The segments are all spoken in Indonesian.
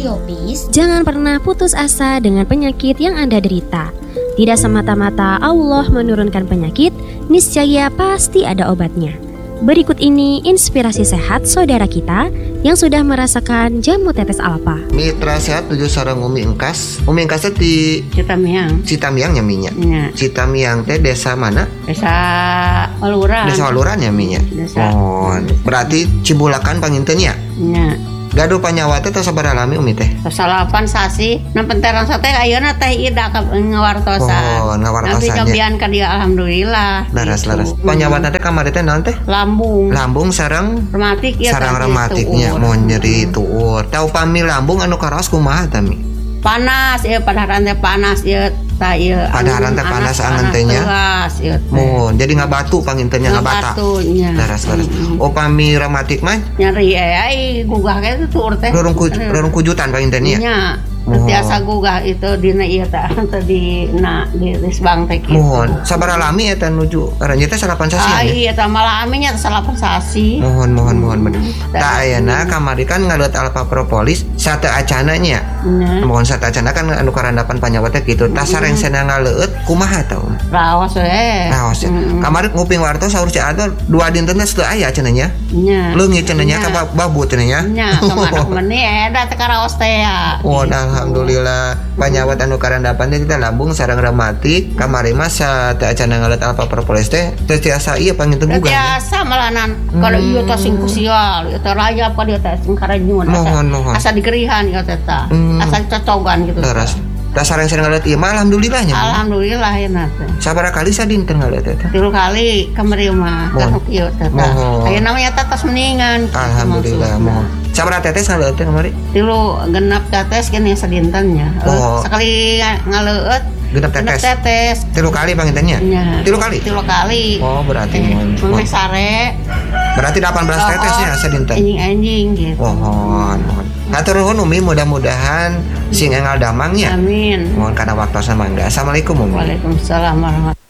Radio Peace, jangan pernah putus asa dengan penyakit yang Anda derita. Tidak semata-mata Allah menurunkan penyakit, niscaya pasti ada obatnya. Berikut ini inspirasi sehat saudara kita yang sudah merasakan jamu tetes alfa. Mitra sehat tujuh sareng Umi Engkas. Umi Engkas di Citamiang. Citamiang ya minya. Ya. Citamiang teh desa mana? Desa Waluran. Desa Waluran ya minya. Desa. Oh, berarti Cibulakan panginten ya. Ya. Gaduh panyawa teh tos sabaraha lami Umi teh? Salapan sasi. Nampenteran sate ayeuna teh ida ngawartosan. Oh, ngawartosan. Tapi kebian ka dia alhamdulillah. Laras. Gitu. Panyawa teh kamari teh naon teh? Lambung. Lambung sareng Rematik ya. sarang rematiknya mau nyeri tuur. Tau pami lambung anu karaos kumaha tami? Panas ya padaharan teh panas ya ta ieu. Padaharan teh panas angeun teh nya. Mohon jadi ngabatu pangintennya ngabata. Laras. Oh pami rematik mah nyeri ai gugah ge tuur teh. Rorong kujutan pangintennya. Nya. Tiasa gugah itu dina ieu teh di risbang teh kitu. Mohon sabaraha lami eta nuju aranjeun teh salapan sasi. Iya teh malah aminya salapan sasi. Mohon bener. Da ayeuna kamari kan ngalut alfa propolis sate acana nya. Mohon sate acana kan anu karandapan panyawa teh kitu. Tas sareng cenah ngaleueut kumaha tah? Raos we. Raos. Kamari nguping wartos saur ci atur dua dinten teh teu aya cenah nya. Nya. Leungit cenah nya ka babu cenah nya. Nya kamana meni eta teh karaos teh ya. Oh, alhamdulillah panyawat anu karandapan teh kita lambung sareng rematik kamari mah sate acana ngalut alfa propolis teh tiasa ieu panginten gugah. Tiasa malanan kalau ieu teh sing kusial, ieu teh raya apa dia teh sing karanyun. Mohon. Asa digerihan ieu teh tah. Asa cocogan gitu. Terus da sareng-sareng ngalut ieu mah alhamdulillah nya. Alhamdulillah ya teh. Sabaraha kali sadinten ngalut teh? 3 kali kamari mah kanuk ieu teh tah. Aya namanya tetes mendingan. Alhamdulillah mohon. Sabaraha tetes ngalut teh kamari? 3 genep tetes kene sadintennya. Sekali ngalueut genep tetes. 3 kali pangintennya? 3 kali? 3 kali. Oh, berarti mohon. Sare. Berarti 18 tetesnya sadinten. Anjing gitu. Mohon. Hatur nuhun Umi, mudah-mudahan sing engal damangnya. Amin. Mohon kana waktosan mangga. Assalamualaikum Umi. Waalaikumsalam warahmatullahi.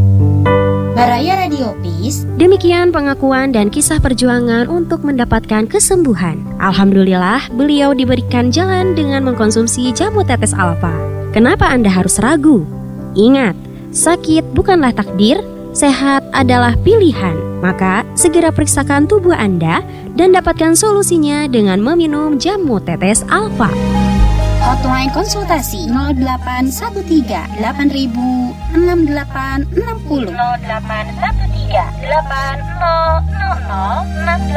Baraya Radio Peace. Demikian pengakuan dan kisah perjuangan untuk mendapatkan kesembuhan. Alhamdulillah, beliau diberikan jalan dengan mengkonsumsi jamu tetes alfa. Kenapa Anda harus ragu? Ingat, sakit bukanlah takdir, sehat adalah pilihan. Maka, segera periksakan tubuh Anda dan dapatkan solusinya dengan meminum jamu tetes alfa. Hotline konsultasi 0813 8000 6860 0813 8000 6860.